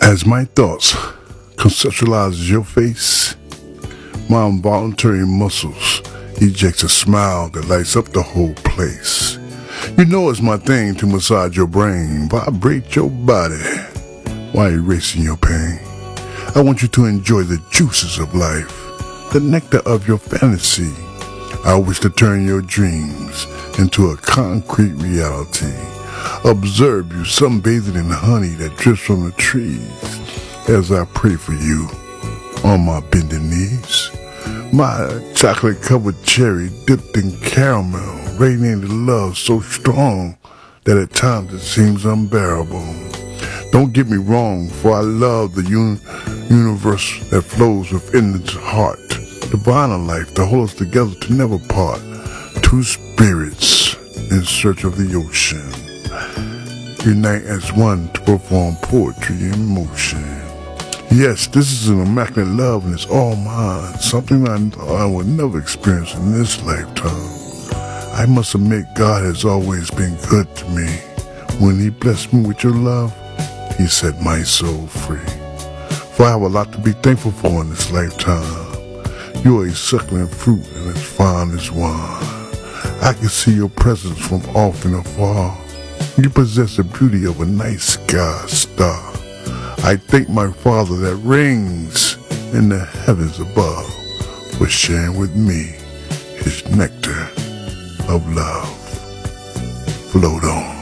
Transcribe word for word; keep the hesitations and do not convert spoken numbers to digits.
As my thoughts conceptualize your face, my involuntary muscles eject a smile that lights up the whole place. You know it's my thing to massage your brain, vibrate your body while erasing your pain. I want you to enjoy the juices of life, the nectar of your fantasy. I wish to turn your dreams into a concrete reality. Observe you sunbathing in honey that drips from the trees as I pray for you on my bending knees. My chocolate-covered cherry dipped in caramel, radiating love so strong that at times it seems unbearable. Don't get me wrong, for I love the un universe that flows within its heart. Divine of life to hold us together to never part. Two spirits in search of the ocean unite as one to perform poetry in motion. Yes, this is an immaculate love and it's all mine, something I thought I would never experience in this lifetime. I must admit God has always been good to me. When he blessed me with your love, he set my soul free. For I have a lot to be thankful for in this lifetime. You are a succulent fruit and as fine as wine. I can see your presence from off and afar. You possess the beauty of a night sky star. I thank my Father that reigns in the heavens above for sharing with me his nectar of love. Float on.